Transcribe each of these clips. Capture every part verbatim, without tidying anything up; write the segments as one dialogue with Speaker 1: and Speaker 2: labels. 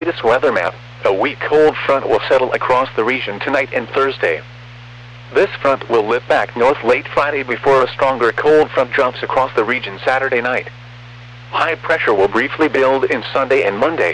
Speaker 1: Latest weather map. A weak cold front will settle across the region tonight and Thursday. This front will lift back north late Friday before a stronger cold front drops across the region Saturday night. High pressure will briefly build in Sunday and Monday.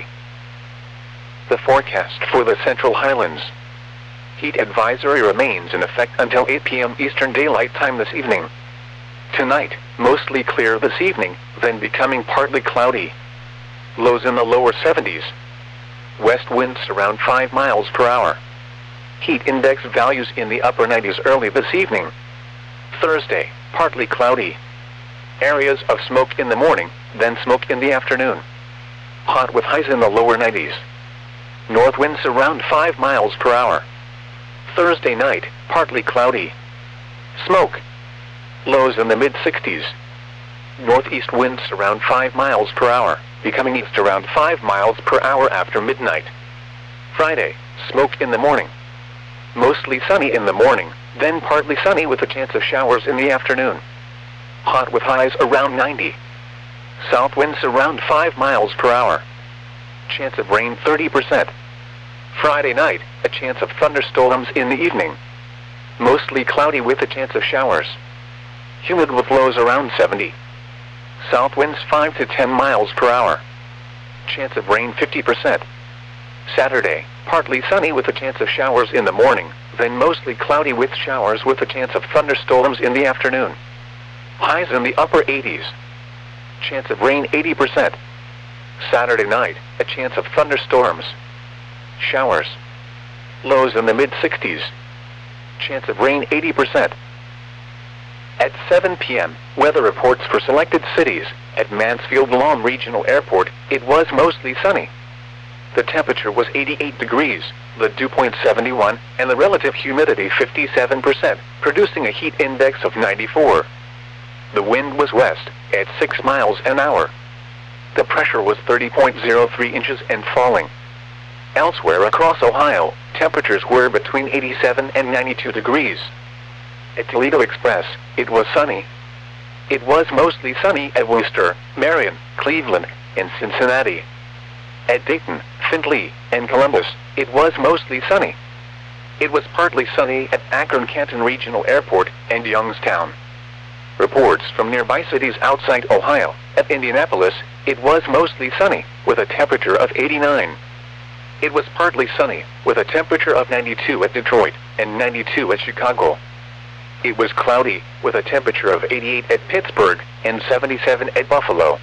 Speaker 1: The forecast for the Central Highlands. Heat advisory remains in effect until eight p m Eastern Daylight Time this evening. Tonight, mostly clear this evening, then becoming partly cloudy. Lows in the lower seventies. West winds around five miles per hour. Heat index values in the upper nineties early this evening. Thursday, partly cloudy. Areas of smoke in the morning, then smoke in the afternoon. Hot with highs in the lower nineties. North winds around five miles per hour. Thursday night, partly cloudy. Smoke. Lows in the mid sixties. Northeast winds around five miles per hour, becoming east around five miles per hour after midnight. Friday, smoke in the morning. Mostly sunny in the morning, then partly sunny with a chance of showers in the afternoon. Hot with highs around ninety. South winds around five miles per hour. Chance of rain thirty percent. Friday night, a chance of thunderstorms in the evening. Mostly cloudy with a chance of showers. Humid with lows around seventy. South winds five to ten miles per hour. Chance of rain fifty percent. Saturday, partly sunny with a chance of showers in the morning, then mostly cloudy with showers with a chance of thunderstorms in the afternoon. Highs in the upper eighties. Chance of rain eighty percent. Saturday night, a chance of thunderstorms. Showers. Lows in the mid sixties. Chance of rain eighty percent. At seven p m, weather reports for selected cities. At Mansfield-Lawn Regional Airport, it was mostly sunny. The temperature was eighty-eight degrees, the dew point seventy-one, and the relative humidity fifty-seven percent, producing a heat index of ninety-four. The wind was west, at six miles an hour. The pressure was thirty point zero three inches and falling. Elsewhere across Ohio, temperatures were between eighty-seven and ninety-two degrees. At Toledo Express, it was sunny. It was mostly sunny at Worcester, Marion, Cleveland, and Cincinnati. At Dayton, Findlay, and Columbus, it was mostly sunny. It was partly sunny at Akron-Canton Regional Airport and Youngstown. Reports from nearby cities outside Ohio. At Indianapolis, it was mostly sunny, with a temperature of eighty-nine. It was partly sunny, with a temperature of ninety-two at Detroit, and ninety-two at Chicago. It was cloudy, with a temperature of eighty-eight at Pittsburgh, and seventy-seven at Buffalo.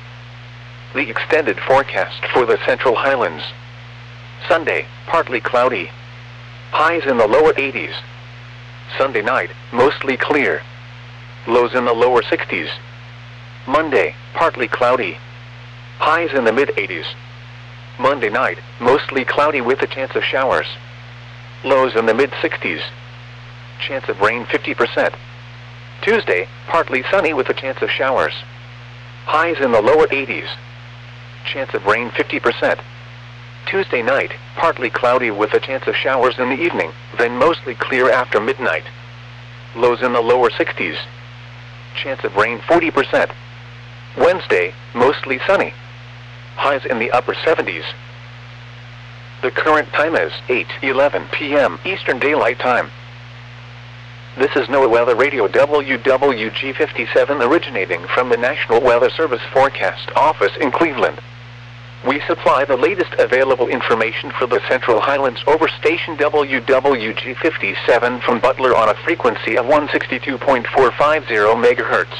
Speaker 1: The extended forecast for the Central Highlands. Sunday, partly cloudy. Highs in the lower eighties. Sunday night, mostly clear. Lows in the lower sixties. Monday, partly cloudy. Highs in the mid eighties. Monday night, mostly cloudy with a chance of showers. Lows in the mid sixties. Chance of rain fifty percent. Tuesday, partly sunny with a chance of showers. Highs in the lower eighties. Chance of rain fifty percent. Tuesday night, partly cloudy with a chance of showers in the evening, then mostly clear after midnight. Lows in the lower sixties. Chance of rain forty percent. Wednesday, mostly sunny. Highs in the upper seventies. The current time is eight eleven p m Eastern Daylight Time. This is NOAA Weather Radio W W G fifty-seven originating from the National Weather Service Forecast Office in Cleveland. We supply the latest available information for the Central Highlands over station W W G fifty-seven from Butler on a frequency of one sixty-two point four five zero megahertz.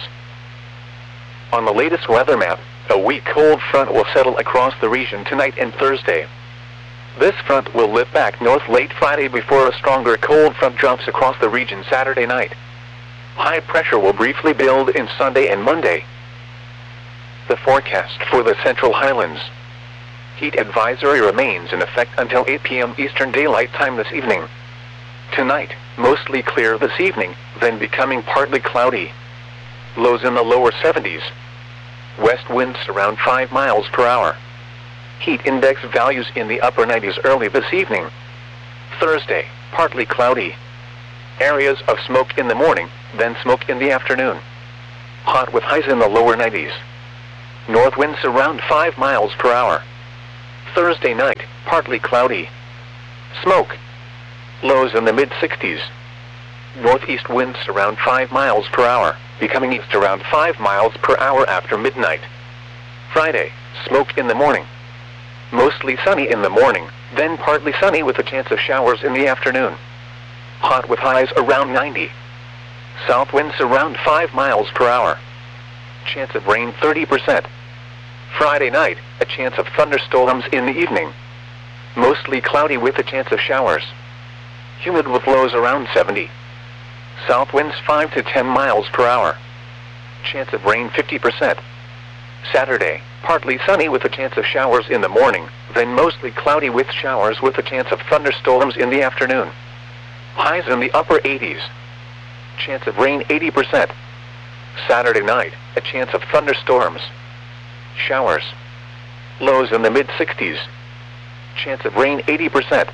Speaker 1: On the latest weather map, a weak cold front will settle across the region tonight and Thursday. This front will lift back north late Friday before a stronger cold front drops across the region Saturday night. High pressure will briefly build in Sunday and Monday. The forecast for the Central Highlands. Heat advisory remains in effect until eight p m Eastern Daylight Time this evening. Tonight, mostly clear this evening, then becoming partly cloudy. Lows in the lower seventies. West winds around five miles per hour. Heat index values in the upper nineties early this evening. Thursday, partly cloudy. Areas of smoke in the morning, then smoke in the afternoon. Hot with highs in the lower nineties. North winds around five miles per hour. Thursday night, partly cloudy. Smoke. Lows in the mid sixties. Northeast winds around five miles per hour, becoming east around five miles per hour after midnight. Friday, smoke in the morning. Mostly sunny in the morning, then partly sunny with a chance of showers in the afternoon. Hot with highs around ninety. South winds around five miles per hour. Chance of rain thirty percent. Friday night, a chance of thunderstorms in the evening. Mostly cloudy with a chance of showers. Humid with lows around seventy. South winds five to ten miles per hour. Chance of rain fifty percent. Saturday, partly sunny with a chance of showers in the morning, then mostly cloudy with showers with a chance of thunderstorms in the afternoon. Highs in the upper eighties. Chance of rain eighty percent. Saturday night, a chance of thunderstorms. Showers. Lows in the mid sixties. Chance of rain eighty percent.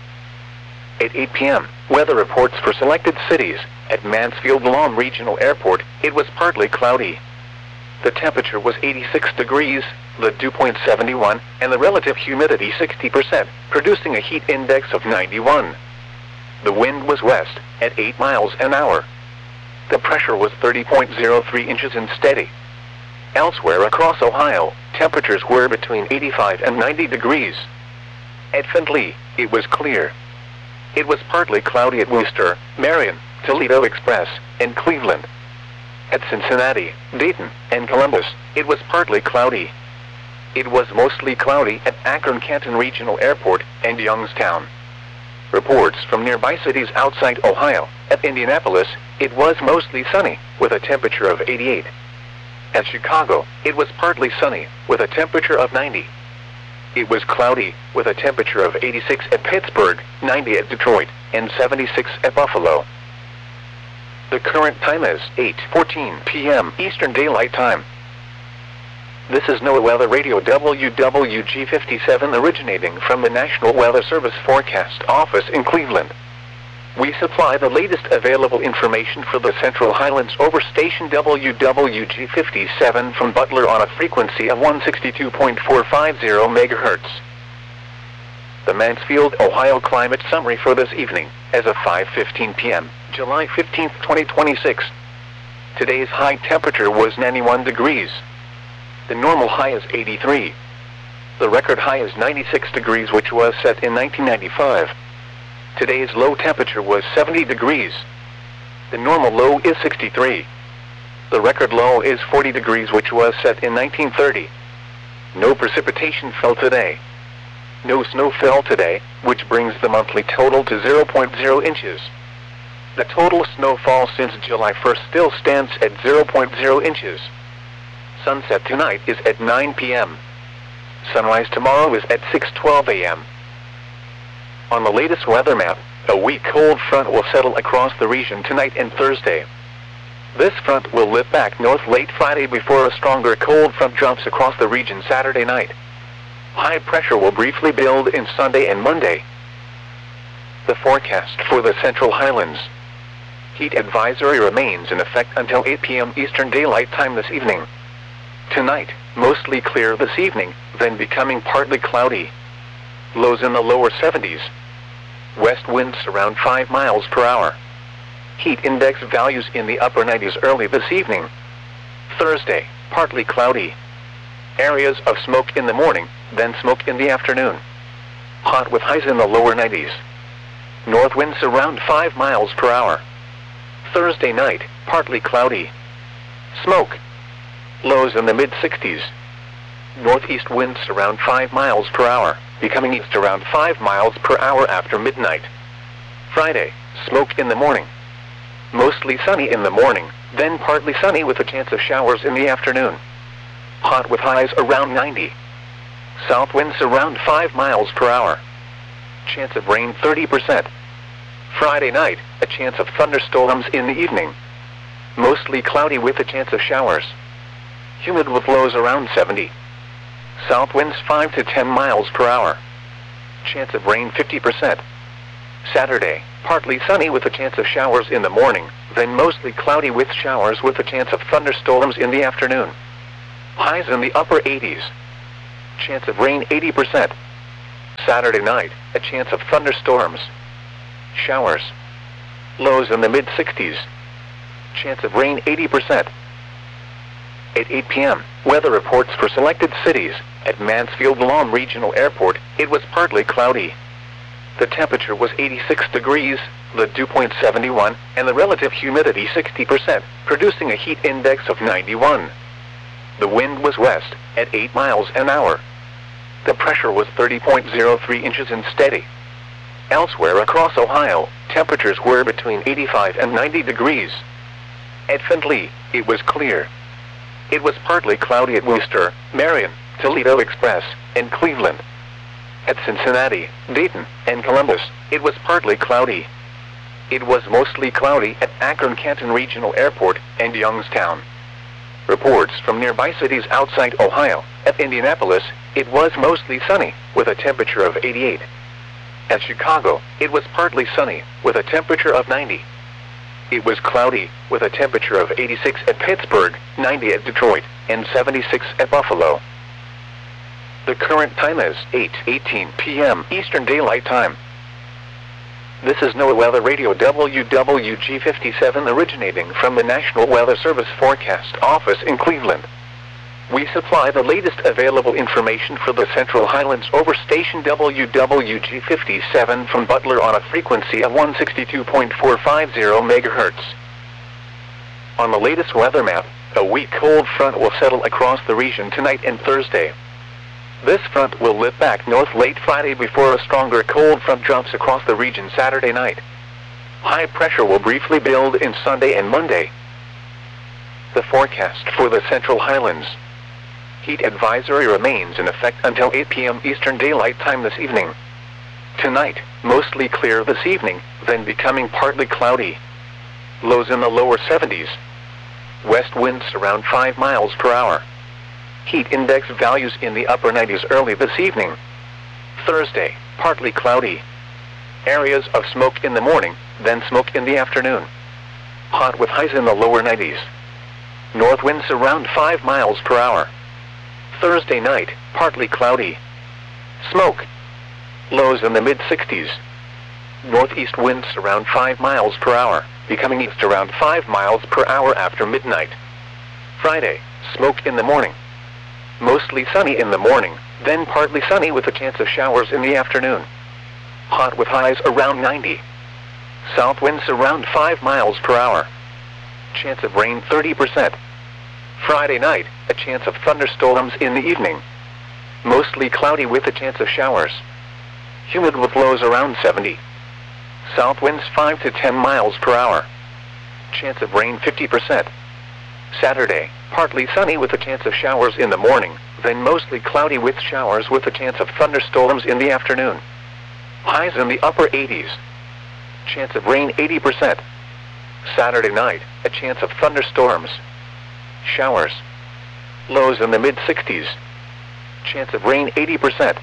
Speaker 1: At eight p m, weather reports for selected cities. At Mansfield Lawn Regional Airport, it was partly cloudy. The temperature was eighty-six degrees, the dew point seventy-one, and the relative humidity sixty percent, producing a heat index of ninety-one. The wind was west, at eight miles an hour. The pressure was thirty point zero three inches and steady. Elsewhere across Ohio, temperatures were between eighty-five and ninety degrees. At Findlay, it was clear. It was partly cloudy at Worcester, Marion, Toledo Express, and Cleveland. At Cincinnati, Dayton, and Columbus, it was partly cloudy. It was mostly cloudy at Akron-Canton Regional Airport and Youngstown. Reports from nearby cities outside Ohio. At Indianapolis, it was mostly sunny, with a temperature of eighty-eight. At Chicago, it was partly sunny, with a temperature of ninety. It was cloudy, with a temperature of eighty-six at Pittsburgh, ninety at Detroit, and seventy-six at Buffalo. The current time is eight fourteen p m Eastern Daylight Time. This is NOAA Weather Radio W W G fifty-seven originating from the National Weather Service Forecast Office in Cleveland. We supply the latest available information for the Central Highlands over station W W G fifty-seven from Butler on a frequency of one sixty-two point four five zero megahertz. The Mansfield, Ohio climate summary for this evening, as of five fifteen p m, July fifteenth, twenty twenty-six. Today's high temperature was ninety-one degrees. The normal high is eighty-three. The record high is ninety-six degrees, which was set in nineteen ninety-five. Today's low temperature was seventy degrees. The normal low is sixty-three. The record low is forty degrees, which was set in nineteen thirty. No precipitation fell today. No snow fell today, which brings the monthly total to zero point zero inches. The total snowfall since July first still stands at zero point zero inches. Sunset tonight is at nine p m Sunrise tomorrow is at six twelve a m On the latest weather map, a weak cold front will settle across the region tonight and Thursday. This front will lift back north late Friday before a stronger cold front drops across the region Saturday night. High pressure will briefly build in Sunday and Monday. The forecast for the Central Highlands. Heat advisory remains in effect until eight p m Eastern Daylight Time this evening. Tonight, mostly clear this evening, then becoming partly cloudy. Lows in the lower seventies. West winds around five miles per hour. Heat index values in the upper nineties early this evening. Thursday, partly cloudy. Areas of smoke in the morning, then smoke in the afternoon. Hot with highs in the lower nineties. North winds around five miles per hour. Thursday night, partly cloudy. Smoke. Lows in the mid sixties. Northeast winds around five miles per hour, becoming east around five miles per hour after midnight. Friday, smoke in the morning. Mostly sunny in the morning, then partly sunny with a chance of showers in the afternoon. Hot with highs around ninety. South winds around five miles per hour. Chance of rain thirty percent. Friday night, a chance of thunderstorms in the evening. Mostly cloudy with a chance of showers. Humid with lows around seventy. South winds five to ten miles per hour. Chance of rain fifty percent. Saturday, partly sunny with a chance of showers in the morning, then mostly cloudy with showers with a chance of thunderstorms in the afternoon. Highs in the upper eighties. Chance of rain eighty percent. Saturday night, a chance of thunderstorms. Showers. Lows in the mid sixties. Chance of rain eighty percent. At eight p m, weather reports for selected cities. At Mansfield-Lom Regional Airport, it was partly cloudy. The temperature was eighty-six degrees, the dew point seventy-one, and the relative humidity sixty percent, producing a heat index of ninety-one. The wind was west, at eight miles an hour. The pressure was thirty point zero three inches and steady. Elsewhere across Ohio, temperatures were between eighty-five and ninety degrees. At Findlay, it was clear. It was partly cloudy at Worcester, Marion, Toledo Express, and Cleveland. At Cincinnati, Dayton, and Columbus, it was partly cloudy. It was mostly cloudy at Akron-Canton Regional Airport and Youngstown. Reports from nearby cities outside Ohio. At Indianapolis, it was mostly sunny, with a temperature of eighty-eight. At Chicago, it was partly sunny, with a temperature of ninety. It was cloudy, with a temperature of eighty-six at Pittsburgh, ninety at Detroit, and seventy-six at Buffalo. The current time is eight eighteen p m Eastern Daylight Time. This is NOAA Weather Radio W W G fifty-seven originating from the National Weather Service Forecast Office in Cleveland. We supply the latest available information for the Central Highlands over station W W G fifty-seven from Butler on a frequency of one sixty-two point four five zero megahertz. On the latest weather map, a weak cold front will settle across the region tonight and Thursday. This front will lift back north late Friday before a stronger cold front drops across the region Saturday night. High pressure will briefly build in Sunday and Monday. The forecast for the Central Highlands. Heat advisory remains in effect until eight p m Eastern Daylight Time this evening. Tonight, mostly clear this evening, then becoming partly cloudy. Lows in the lower seventies. West winds around five miles per hour. Heat index values in the upper nineties early this evening. Thursday, partly cloudy. Areas of smoke in the morning, then smoke in the afternoon. Hot with highs in the lower nineties. North winds around five miles per hour. Thursday night, partly cloudy. Smoke. Lows in the mid sixties. Northeast winds around five miles per hour, becoming east around five miles per hour after midnight. Friday, smoke in the morning. Mostly sunny in the morning, then partly sunny with a chance of showers in the afternoon. Hot with highs around ninety. South winds around five miles per hour. Chance of rain thirty percent. Friday night, a chance of thunderstorms in the evening. Mostly cloudy with a chance of showers. Humid with lows around seventy. South winds five to ten miles per hour. Chance of rain fifty percent. Saturday, partly sunny with a chance of showers in the morning, then mostly cloudy with showers with a chance of thunderstorms in the afternoon. Highs in the upper eighties. Chance of rain eighty percent. Saturday night, a chance of thunderstorms. Showers. Lows in the mid sixties. Chance of rain eighty percent.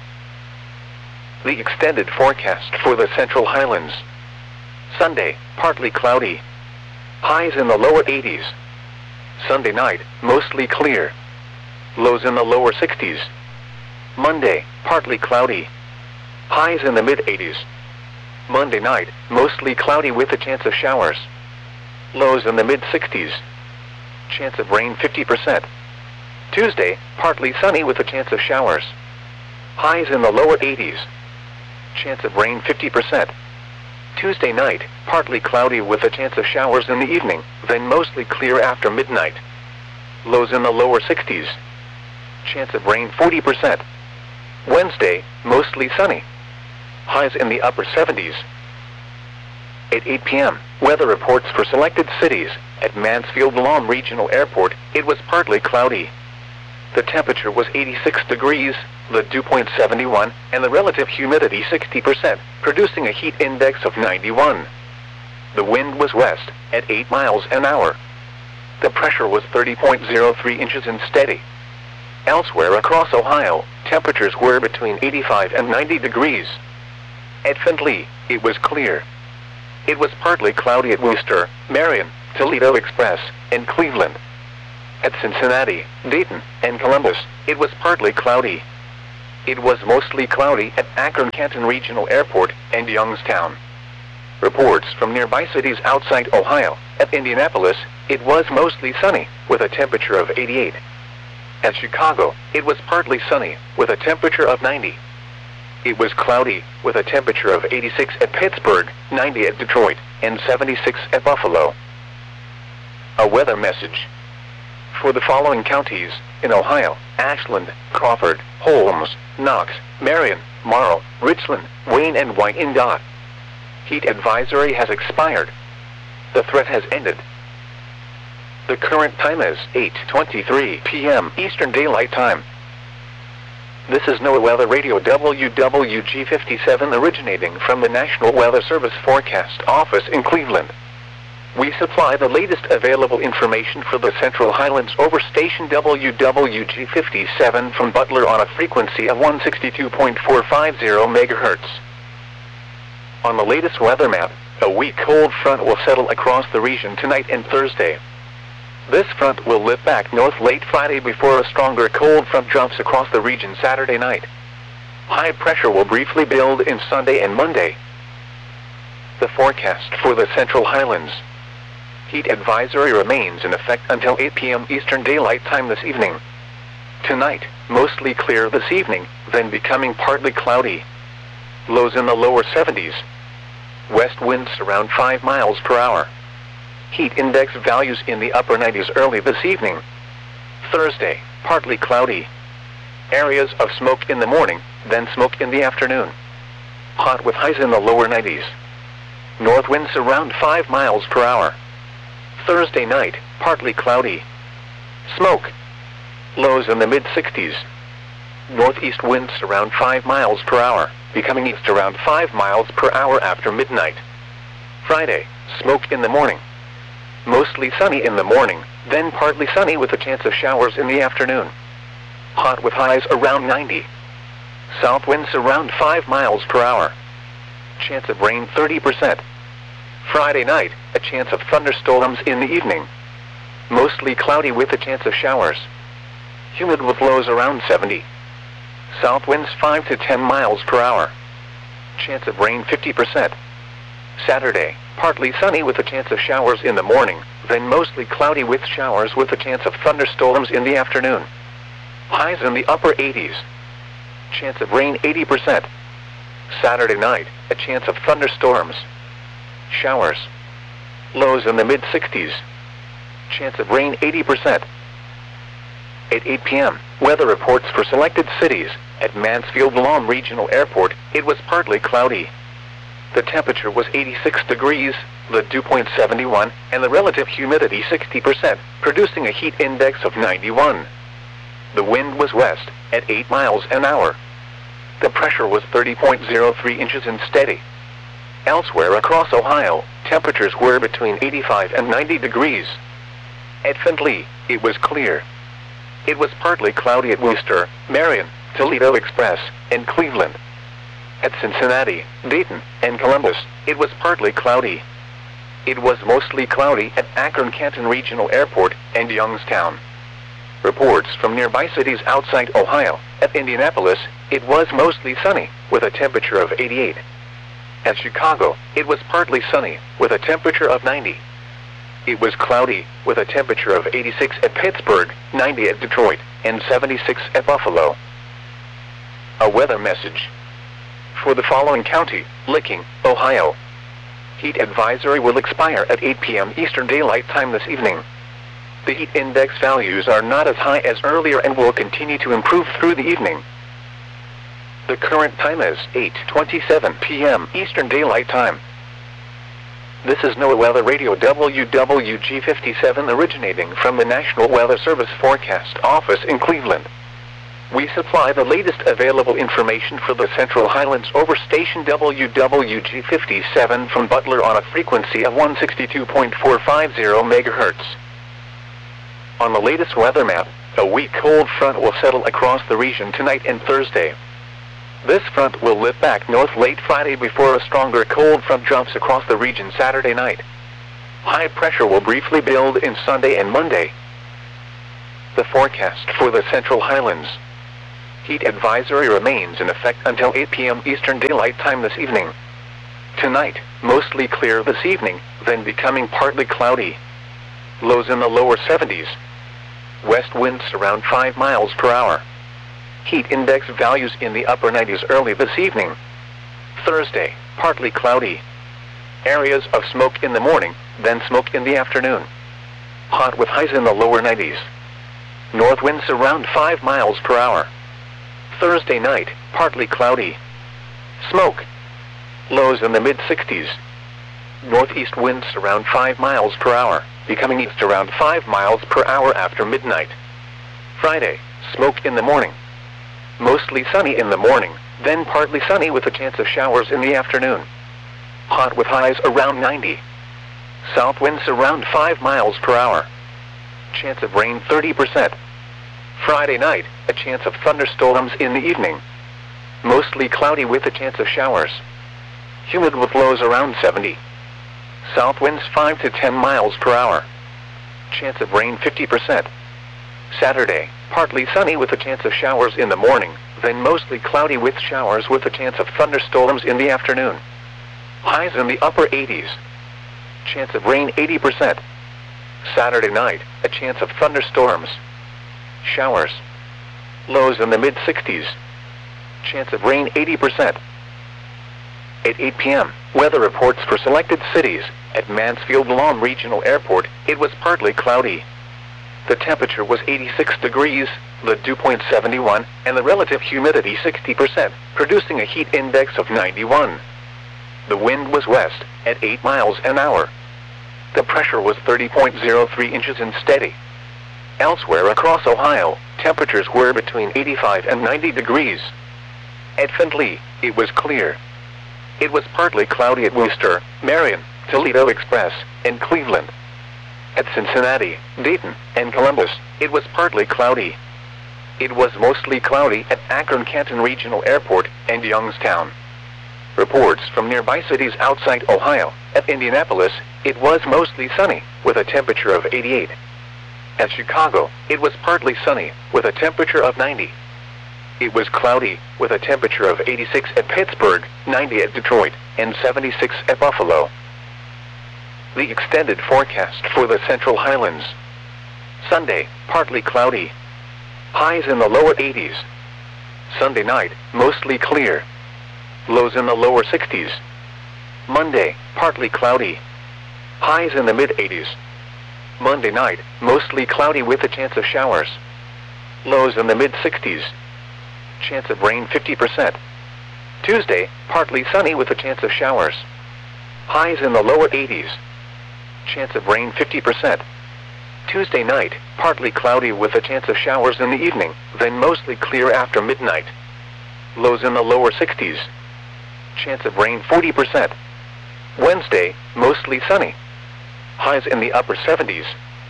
Speaker 1: The extended forecast for the Central Highlands. Sunday, partly cloudy. Highs in the lower eighties. Sunday night, mostly clear. Lows in the lower sixties. Monday, partly cloudy. Highs in the mid eighties. Monday night, mostly cloudy with a chance of showers. Lows in the mid sixties. Chance of rain fifty percent. Tuesday, partly sunny with a chance of showers. Highs in the lower eighties. Chance of rain fifty percent. Tuesday night, partly cloudy with a chance of showers in the evening, then mostly clear after midnight. Lows in the lower sixties. Chance of rain forty percent. Wednesday, mostly sunny. Highs in the upper seventies. At eight p m, weather reports for selected cities. At Mansfield-Lom Regional Airport, it was partly cloudy. The temperature was eighty-six degrees, the dew point seventy-one, and the relative humidity sixty percent, producing a heat index of ninety-one. The wind was west, at eight miles an hour. The pressure was thirty point zero three inches and steady. Elsewhere across Ohio, temperatures were between eighty-five and ninety degrees. At Findlay, it was clear. It was partly cloudy at Worcester, Marion, Toledo Express, and Cleveland. At Cincinnati, Dayton, and Columbus, it was partly cloudy. it was mostly cloudy at Akron-Canton Regional Airport and Youngstown. Reports from nearby cities outside Ohio. At Indianapolis, it was mostly sunny, with a temperature of eighty-eight. At Chicago, it was partly sunny, with a temperature of ninety. It was cloudy, with a temperature of eighty-six at Pittsburgh, ninety at Detroit, and seventy-six at Buffalo. A weather message. For the following counties in Ohio: Ashland, Crawford, Holmes, Knox, Marion, Morrow, Richland, Wayne, and Wyandotte. Heat advisory has expired. The threat has ended. The current time is eight twenty-three p m Eastern Daylight Time. This is NOAA Weather Radio W W G fifty-seven originating from the National Weather Service Forecast Office in Cleveland. We supply the latest available information for the Central Highlands over station W W G fifty-seven from Butler on a frequency of one sixty-two point four five zero megahertz. On the latest weather map, a weak cold front will settle across the region tonight and Thursday. This front will lift back north late Friday before a stronger cold front jumps across the region Saturday night. High pressure will briefly build in Sunday and Monday. The forecast for the Central Highlands. Heat advisory remains in effect until eight p m Eastern Daylight Time this evening. Tonight, mostly clear this evening, then becoming partly cloudy. Lows in the lower seventies. West winds around five miles per hour. Heat index values in the upper nineties early this evening. Thursday, partly cloudy. Areas of smoke in the morning, then smoke in the afternoon. Hot with highs in the lower nineties. North winds around five miles per hour. Thursday night, partly cloudy. Smoke. Lows in the mid sixties. Northeast winds around five miles per hour, becoming east around five miles per hour after midnight. Friday, smoke in the morning. Mostly sunny in the morning, then partly sunny with a chance of showers in the afternoon. Hot with highs around ninety. South winds around five miles per hour. Chance of rain thirty percent. Friday night, a chance of thunderstorms in the evening. Mostly cloudy with a chance of showers. Humid with lows around seventy. South winds five to ten miles per hour. Chance of rain fifty percent. Saturday, partly sunny with a chance of showers in the morning, then mostly cloudy with showers with a chance of thunderstorms in the afternoon. Highs in the upper eighties. Chance of rain eighty percent. Saturday night, a chance of thunderstorms. Showers. Lows in the mid sixties. Chance of rain eighty percent. At eight p m, weather reports for selected cities. At Mansfield Lawn Regional Airport, it was partly cloudy. The temperature was eighty-six degrees, the dew point seventy-one, and the relative humidity sixty percent, producing a heat index of ninety-one. The wind was west, at eight miles an hour. The pressure was thirty point zero three inches and steady. Elsewhere across Ohio, temperatures were between eighty-five and ninety degrees. At Findlay, it was clear. It was partly cloudy at Worcester, Marion, Toledo Express, and Cleveland. At Cincinnati, Dayton, and Columbus, it was partly cloudy. It was mostly cloudy at Akron-Canton Regional Airport and Youngstown. Reports from nearby cities outside Ohio. At Indianapolis, it was mostly sunny, with a temperature of eighty-eight. At Chicago, it was partly sunny, with a temperature of ninety. It was cloudy, with a temperature of eighty-six at Pittsburgh, ninety at Detroit, and seventy-six at Buffalo. A weather message. For the following county, Licking, Ohio. Heat advisory will expire at eight p m Eastern Daylight Time this evening. The heat index values are not as high as earlier and will continue to improve through the evening. The current time is eight twenty-seven p m Eastern Daylight Time. This is NOAA Weather Radio W W G fifty-seven originating from the National Weather Service Forecast Office in Cleveland. We supply the latest available information for the Central Highlands over station W W G fifty-seven from Butler on a frequency of one sixty-two point four five zero megahertz. On the latest weather map, a weak cold front will settle across the region tonight and Thursday. This front will lift back north late Friday before a stronger cold front jumps across the region Saturday night. High pressure will briefly build in Sunday and Monday. The forecast for the Central Highlands. Heat advisory remains in effect until eight p m Eastern Daylight Time this evening. Tonight, mostly clear this evening, then becoming partly cloudy. Lows in the lower seventies. West winds around five miles per hour. Heat index values in the upper nineties early this evening. Thursday, partly cloudy. Areas of smoke in the morning, then smoke in the afternoon. Hot with highs in the lower nineties. North winds around five miles per hour. Thursday night, partly cloudy. Smoke. Lows in the mid sixties. Northeast winds around five miles per hour, becoming east around five miles per hour after midnight. Friday, smoke in the morning. Mostly sunny in the morning, then partly sunny with a chance of showers in the afternoon. Hot with highs around ninety. South winds around five miles per hour. Chance of rain thirty percent. Friday night, a chance of thunderstorms in the evening. Mostly cloudy with a chance of showers. Humid with lows around seventy. South winds five to ten miles per hour. Chance of rain fifty percent. Saturday, partly sunny with a chance of showers in the morning, then mostly cloudy with showers with a chance of thunderstorms in the afternoon. Highs in the upper eighties. Chance of rain eighty percent. Saturday night, a chance of thunderstorms. Showers. Lows in the mid sixties. Chance of rain eighty percent. At eight p m, weather reports for selected cities. At Mansfield Lawn Regional Airport, it was partly cloudy. The temperature was eighty-six degrees, the dew point seventy-one, and the relative humidity sixty percent, producing a heat index of ninety-one. The wind was west, at eight miles an hour. The pressure was thirty point zero three inches and steady. Elsewhere across Ohio, temperatures were between eighty-five and ninety degrees. At Findlay, it was clear. It was partly cloudy at Worcester, Marion, Toledo Express, and Cleveland. At Cincinnati, Dayton, and Columbus, it was partly cloudy. It was mostly cloudy at Akron-Canton Regional Airport and Youngstown. Reports from nearby cities outside Ohio. At Indianapolis, it was mostly sunny, with a temperature of eighty-eight. At Chicago, it was partly sunny, with a temperature of ninety. It was cloudy, with a temperature of eighty-six at Pittsburgh, ninety at Detroit, and seventy-six at Buffalo. The extended forecast for the Central Highlands. Sunday, partly cloudy. Highs in the lower eighties. Sunday night, mostly clear. Lows in the lower sixties. Monday, partly cloudy. Highs in the mid eighties. Monday night, mostly cloudy with a chance of showers. Lows in the mid sixties. Chance of rain fifty percent. Tuesday, partly sunny with a chance of showers. Highs in the lower eighties. Chance of rain fifty percent. Tuesday night, partly cloudy with a chance of showers in the evening, then mostly clear after midnight. Lows in the lower sixties. Chance of rain forty percent. Wednesday, mostly sunny. Highs in the upper seventies.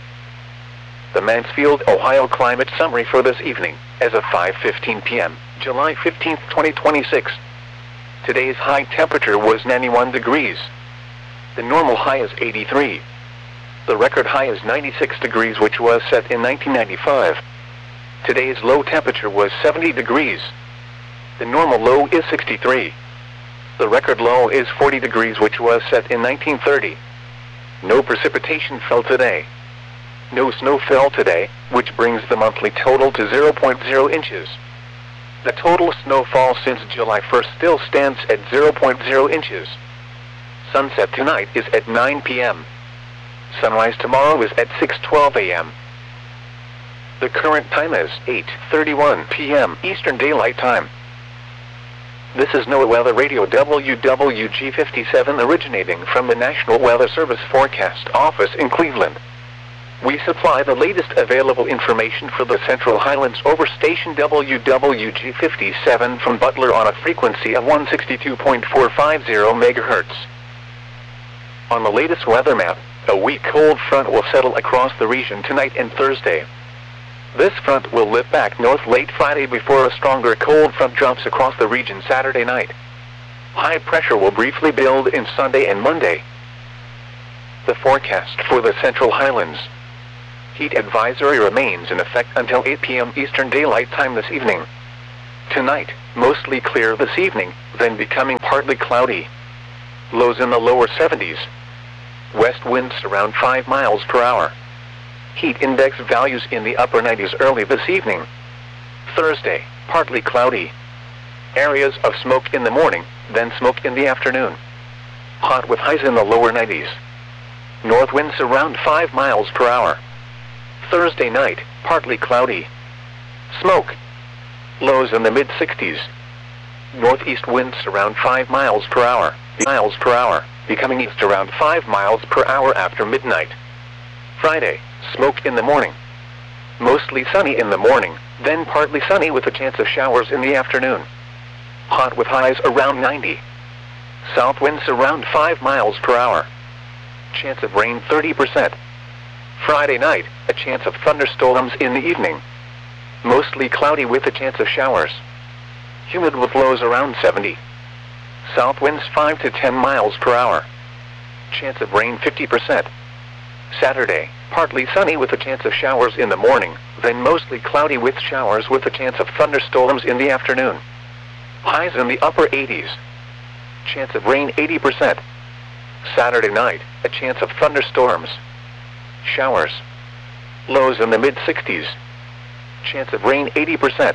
Speaker 1: The Mansfield, Ohio climate summary for this evening, as of five fifteen p m, July fifteenth, twenty twenty-six. Today's high temperature was ninety-one degrees. The normal high is eighty-three. The record high is ninety-six degrees, which was set in nineteen ninety-five. Today's low temperature was seventy degrees. The normal low is sixty-three. The record low is forty degrees, which was set in nineteen thirty. No precipitation fell today. No snow fell today, which brings the monthly total to zero point zero inches. The total snowfall since July first still stands at zero point zero inches. Sunset tonight is at nine p m Sunrise tomorrow is at six twelve a m The current time is eight thirty-one p m Eastern Daylight Time. This is NOAA Weather Radio W W G fifty-seven, originating from the National Weather Service Forecast Office in Cleveland. We supply the latest available information for the Central Highlands over station W W G fifty-seven from Butler on a frequency of one sixty-two point four five zero megahertz. On the latest weather map, a weak cold front will settle across the region tonight and Thursday. This front will lift back north late Friday before a stronger cold front drops across the region Saturday night. High pressure will briefly build in Sunday and Monday. The forecast for the Central Highlands. Heat advisory remains in effect until eight p m Eastern Daylight Time this evening. Tonight, mostly clear this evening, then becoming partly cloudy. Lows in the lower seventies. West winds around five miles per hour. Heat index values in the upper nineties early this evening. Thursday, partly cloudy. Areas of smoke in the morning, then smoke in the afternoon. Hot with highs in the lower nineties. North winds around five miles per hour. Thursday night, partly cloudy. Smoke. Lows in the mid sixties. Northeast winds around five miles per hour. Miles per hour, becoming east around five miles per hour after midnight. Friday, smoke in the morning. Mostly sunny in the morning, then partly sunny with a chance of showers in the afternoon. Hot with highs around ninety. South winds around five miles per hour. Chance of rain thirty percent. Friday night, a chance of thunderstorms in the evening. Mostly cloudy with a chance of showers. Humid with lows around seventy. South winds five to ten miles per hour. Chance of rain fifty percent. Saturday, partly sunny with a chance of showers in the morning, then mostly cloudy with showers with a chance of thunderstorms in the afternoon. Highs in the upper eighties. Chance of rain eighty percent. Saturday night, a chance of thunderstorms. Showers. Lows in the mid sixties. Chance of rain eighty percent.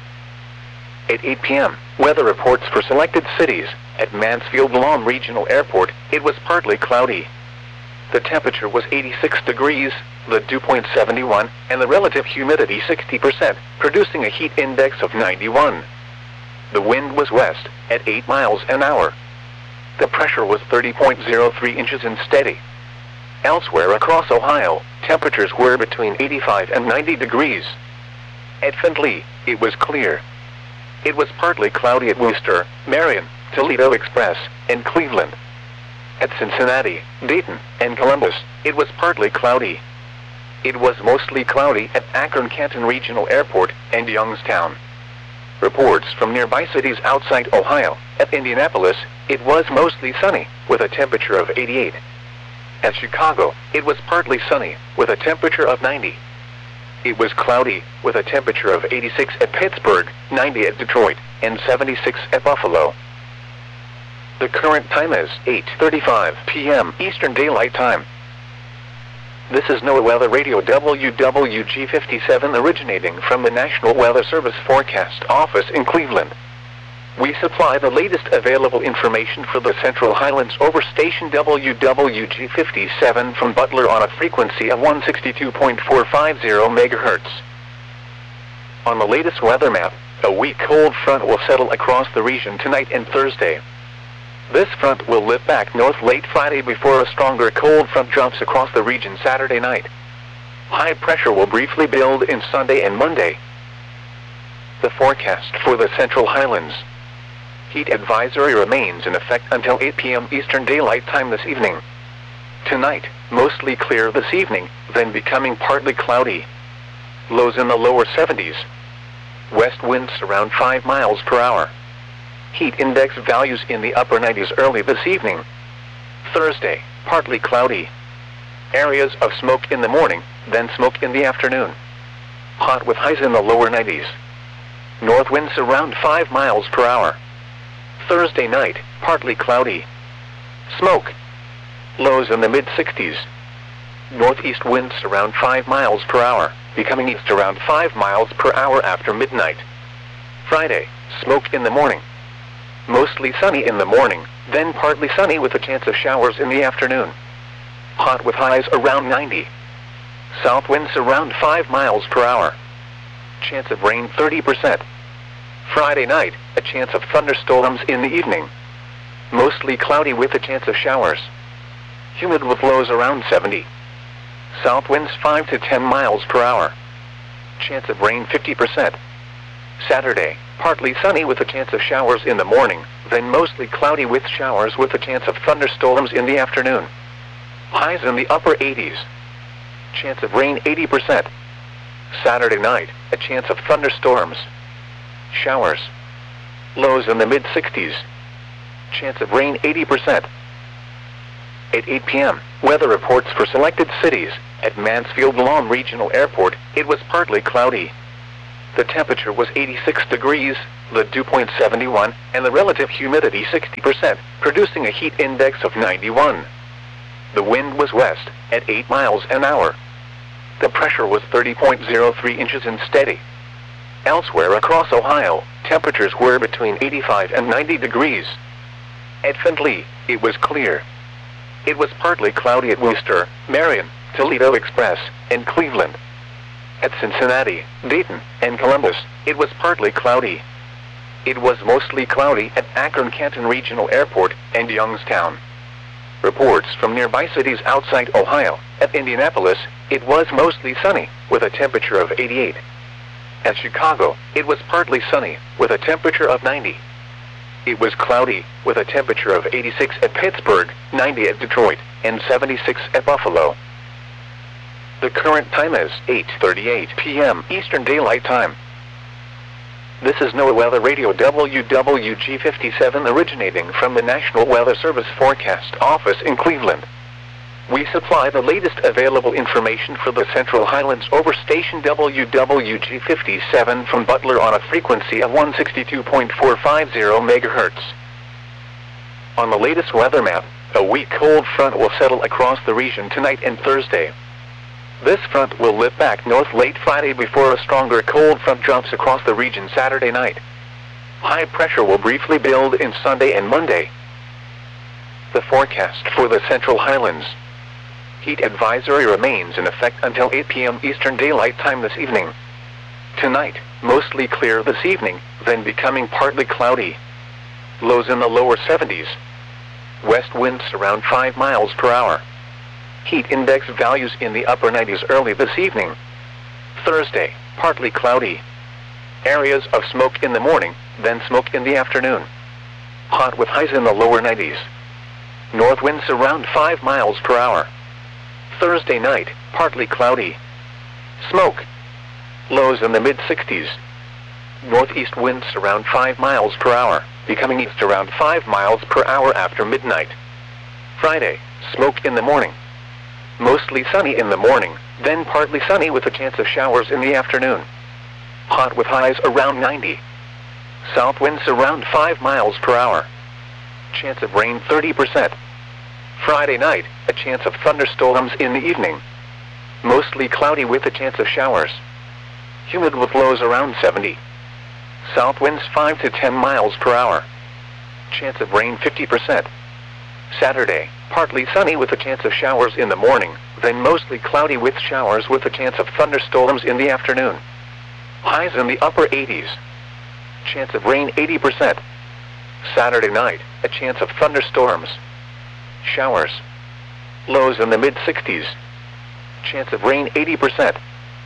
Speaker 1: At eight p m, weather reports for selected cities. At Mansfield-Lom Regional Airport, it was partly cloudy. The temperature was eighty-six degrees, the dew point seventy-one, and the relative humidity sixty percent, producing a heat index of ninety-one. The wind was west, at eight miles an hour. The pressure was thirty point zero three inches and steady. Elsewhere across Ohio, temperatures were between eighty-five and ninety degrees. At Findlay, it was clear. It was partly cloudy at Worcester, Marion, Toledo Express, and Cleveland. At Cincinnati, Dayton, and Columbus, it was partly cloudy. It was mostly cloudy at Akron-Canton Regional Airport and Youngstown. Reports from nearby cities outside Ohio. At Indianapolis, it was mostly sunny, with a temperature of eighty-eight. At Chicago, it was partly sunny, with a temperature of ninety. It was cloudy, with a temperature of eighty-six at Pittsburgh, ninety at Detroit, and seventy-six at Buffalo. The current time is eight thirty-five p m Eastern Daylight Time. This is NOAA Weather Radio W W G fifty-seven originating from the National Weather Service Forecast Office in Cleveland. We supply the latest available information for the Central Highlands over station W W G fifty-seven from Butler on a frequency of one sixty-two point four five zero megahertz. On the latest weather map, a weak cold front will settle across the region tonight and Thursday. This front will lift back north late Friday before a stronger cold front drops across the region Saturday night. High pressure will briefly build in Sunday and Monday. The forecast for the Central Highlands. Heat advisory remains in effect until eight p m Eastern Daylight Time this evening. Tonight, mostly clear this evening, then becoming partly cloudy. Lows in the lower seventies. West winds around five miles per hour. Heat index values in the upper nineties early this evening. Thursday, partly cloudy. Areas of smoke in the morning, then smoke in the afternoon. Hot with highs in the lower nineties. North winds around five miles per hour. Thursday night, partly cloudy. Smoke. Lows in the mid sixties. Northeast winds around five miles per hour, becoming east around five miles per hour after midnight. Friday, smoke in the morning. Mostly sunny in the morning, then partly sunny with a chance of showers in the afternoon. Hot with highs around ninety. South winds around five miles per hour. Chance of rain thirty percent. Friday night, a chance of thunderstorms in the evening. Mostly cloudy with a chance of showers. Humid with lows around seventy. South winds five to ten miles per hour. Chance of rain fifty percent. Saturday, partly sunny with a chance of showers in the morning, then mostly cloudy with showers with a chance of thunderstorms in the afternoon. Highs in the upper eighties. Chance of rain eighty percent. Saturday night, a chance of thunderstorms. Showers. Lows in the mid sixties. Chance of rain eighty percent. At eight p m, weather reports for selected cities. At Mansfield-Lom Regional Airport, it was partly cloudy. the temperature was eighty-six degrees, the dew point seventy-one, and the relative humidity sixty percent, producing a heat index of ninety-one. The wind was west, at eight miles an hour. The pressure was thirty point zero three inches and steady. Elsewhere across Ohio, temperatures were between eighty-five and ninety degrees. At Findlay, it was clear. It was partly cloudy at Wooster, Marion, Toledo Express, and Cleveland. At Cincinnati, Dayton, and Columbus, it was partly cloudy. It was mostly cloudy at Akron-Canton Regional Airport and Youngstown. Reports from nearby cities outside Ohio. At Indianapolis, it was mostly sunny, with a temperature of eighty-eight. At Chicago, it was partly sunny, with a temperature of ninety. It was cloudy, with a temperature of eighty-six at Pittsburgh, ninety at Detroit, and seventy-six at Buffalo. The current time is eight thirty-eight p m Eastern Daylight Time. This is NOAA Weather Radio W W G fifty-seven originating from the National Weather Service Forecast Office in Cleveland. We supply the latest available information for the Central Highlands over station W W G fifty-seven from Butler on a frequency of one sixty-two point four five zero megahertz. On the latest weather map, a weak cold front will settle across the region tonight and Thursday. This front will lift back north late Friday before a stronger cold front jumps across the region Saturday night. High pressure will briefly build in Sunday and Monday. The forecast for the Central Highlands. Heat advisory remains in effect until eight p m Eastern Daylight Time this evening. Tonight, mostly clear this evening, then becoming partly cloudy. Lows in the lower seventies. West winds around five miles per hour. Heat index values in the upper nineties early this evening. Thursday, partly cloudy. Areas of smoke in the morning, then smoke in the afternoon. Hot with highs in the lower nineties. North winds around five miles per hour. Thursday night, partly cloudy. Smoke. Lows in the mid sixties. Northeast winds around five miles per hour, becoming east around five miles per hour after midnight. Friday, smoke in the morning. Mostly sunny in the morning, then partly sunny with a chance of showers in the afternoon. Hot with highs around ninety. South winds around five miles per hour. Chance of rain thirty percent. Friday night, a chance of thunderstorms in the evening. Mostly cloudy with a chance of showers. Humid with lows around seventy. South winds five to ten miles per hour. Chance of rain fifty percent. Saturday, partly sunny with a chance of showers in the morning, then mostly cloudy with showers with a chance of thunderstorms in the afternoon. Highs in the upper eighties. Chance of rain eighty percent. Saturday night, a chance of thunderstorms. Showers. Lows in the mid sixties. Chance of rain eighty percent.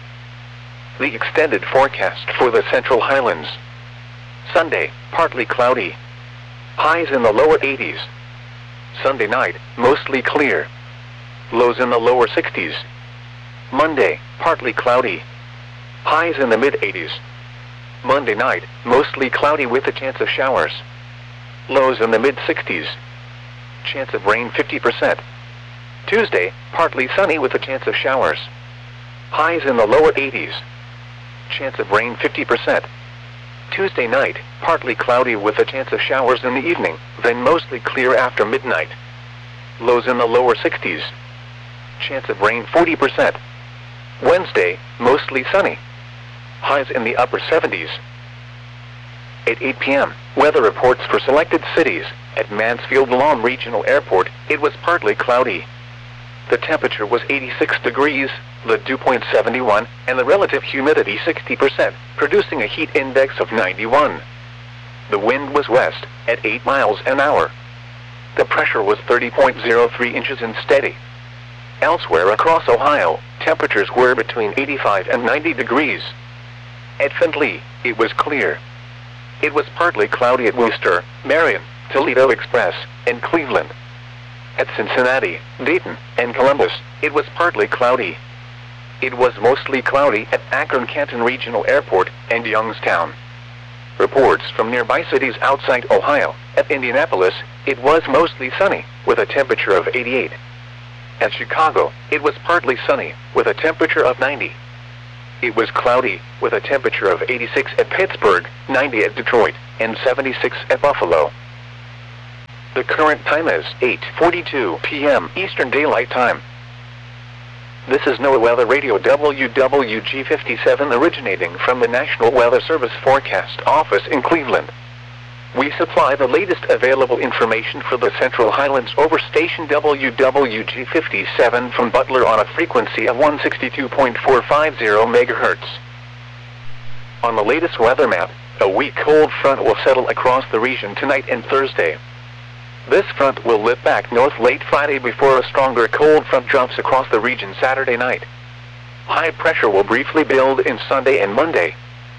Speaker 1: The extended forecast for the Central Highlands. Sunday, partly cloudy. Highs in the lower eighties. Sunday night, mostly clear. Lows in the lower sixties. Monday, partly cloudy. Highs in the mid eighties. Monday night, mostly cloudy with a chance of showers. Lows in the mid sixties. Chance of rain fifty percent. Tuesday, partly sunny with a chance of showers. Highs in the lower eighties. Chance of rain fifty percent. Tuesday night, partly cloudy with a chance of showers in the evening, then mostly clear after midnight. Lows in the lower sixties. Chance of rain forty percent. Wednesday, mostly sunny. Highs in the upper seventies. At eight p m, weather reports for selected cities. At Mansfield Lawn Regional Airport, it was partly cloudy. The temperature was eighty-six degrees, the dew point seventy-one, and the relative humidity sixty percent, producing a heat index of ninety-one. The wind was west, at eight miles an hour. The pressure was thirty point zero three inches and steady. Elsewhere across Ohio, temperatures were between eighty-five and ninety degrees. At Findlay, it was clear. It was partly cloudy at Wooster, Marion, Toledo Express, and Cleveland. At Cincinnati, Dayton, and Columbus, it was partly cloudy. It was mostly cloudy at Akron-Canton Regional Airport and Youngstown. Reports from nearby cities outside Ohio. At Indianapolis, it was mostly sunny, with a temperature of eighty-eight. At Chicago, it was partly sunny, with a temperature of ninety. it was cloudy, with a temperature of eighty-six at Pittsburgh, ninety at Detroit, and seventy-six at Buffalo. The current time is eight forty-two p m Eastern Daylight Time. This is NOAA Weather Radio W W G fifty-seven originating from the National Weather Service Forecast Office in Cleveland. We supply the latest available information for the Central Highlands over station W W G fifty-seven from Butler on a frequency of one sixty-two point four five zero megahertz. On the latest weather map, a weak cold front will settle across the region tonight and Thursday. This front will lift back north late Friday before a stronger cold front jumps across the region Saturday night. High pressure will briefly build in Sunday and Monday.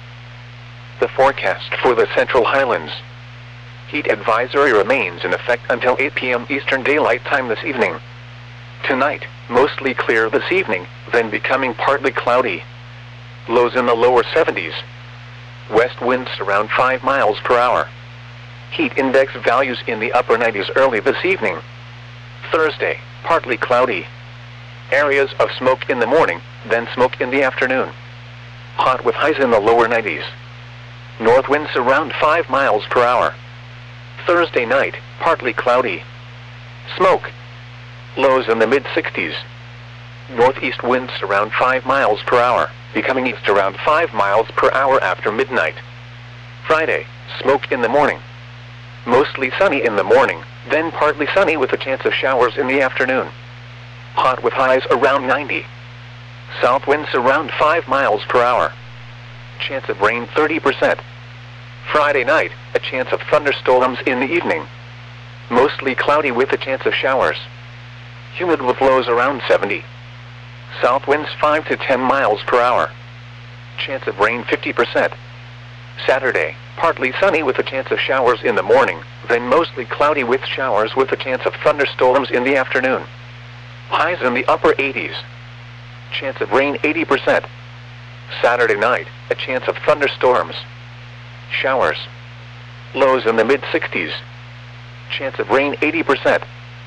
Speaker 1: The forecast for the Central Highlands. Heat advisory remains in effect until eight p m Eastern Daylight Time this evening. Tonight, mostly clear this evening, then becoming partly cloudy. Lows in the lower seventies. West winds around five miles per hour. Heat index values in the upper nineties early this evening. Thursday, partly cloudy. Areas of smoke in the morning, then smoke in the afternoon. Hot with highs in the lower nineties. North winds around five miles per hour. Thursday night, partly cloudy. Smoke. Lows in the mid sixties. Northeast winds around five miles per hour, becoming east around five miles per hour after midnight. Friday, smoke in the morning. Mostly sunny in the morning, then partly sunny with a chance of showers in the afternoon. Hot with highs around ninety. South winds around five miles per hour. Chance of rain thirty percent. Friday night, a chance of thunderstorms in the evening. Mostly cloudy with a chance of showers. Humid with lows around seventy. South winds five to ten miles per hour. Chance of rain fifty percent. Saturday, partly sunny with a chance of showers in the morning, then mostly cloudy with showers with a chance of thunderstorms in the afternoon. Highs in the upper eighties. Chance of rain eighty percent. Saturday night, a chance of thunderstorms. Showers. Lows in the mid sixties. Chance of rain eighty percent.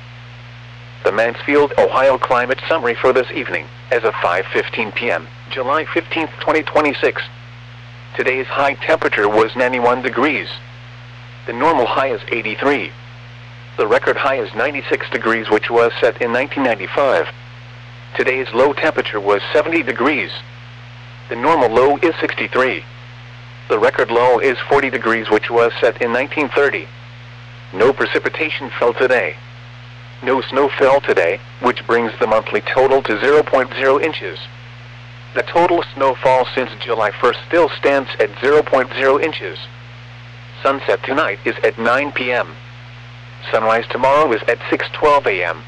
Speaker 1: The Mansfield, Ohio climate summary for this evening, as of five fifteen p m, July fifteenth, twenty twenty-six. Today's high temperature was ninety-one degrees. The normal high is eighty-three. The record high is ninety-six degrees, which was set in nineteen ninety-five. Today's low temperature was seventy degrees. The normal low is sixty-three. The record low is forty degrees, which was set in nineteen thirty. No precipitation fell today. No snow fell today, which brings the monthly total to zero point zero inches. The total snowfall since July first still stands at zero point zero inches. Sunset tonight is at nine p m Sunrise tomorrow is at six twelve a m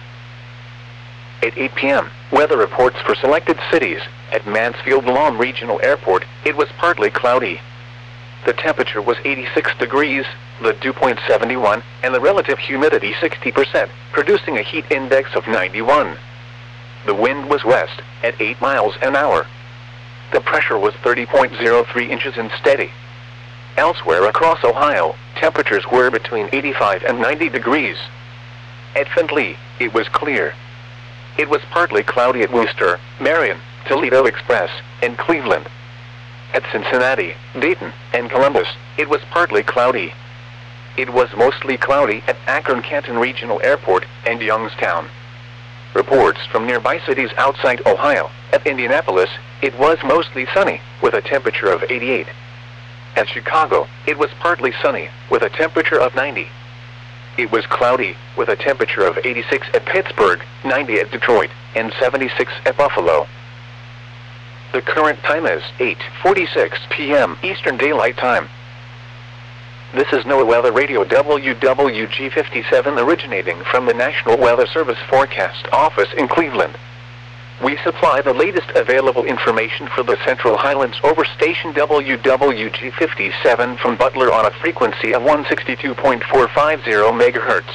Speaker 1: At eight p m, weather reports for selected cities. At Mansfield Lawn Regional Airport, it was partly cloudy. The temperature was eighty-six degrees, the dew point seventy-one, and the relative humidity sixty percent, producing a heat index of ninety-one. The wind was west, at eight miles an hour. The pressure was thirty point zero three inches and steady. Elsewhere across Ohio, temperatures were between eighty-five and ninety degrees. At Findlay, it was clear. It was partly cloudy at Worcester, Marion, Toledo Express, and Cleveland. At Cincinnati, Dayton, and Columbus, it was partly cloudy. It was mostly cloudy at Akron-Canton Regional Airport and Youngstown. Reports from nearby cities outside Ohio. At Indianapolis, it was mostly sunny, with a temperature of eighty-eight. At Chicago, it was partly sunny, with a temperature of ninety. It was cloudy, with a temperature of eighty-six at Pittsburgh, ninety at Detroit, and seventy-six at Buffalo. The current time is eight forty-six p m Eastern Daylight Time. This is NOAA Weather Radio W W G fifty-seven originating from the National Weather Service Forecast Office in Cleveland. We supply the latest available information for the Central Highlands over station W W G fifty-seven from Butler on a frequency of one sixty-two point four five zero megahertz.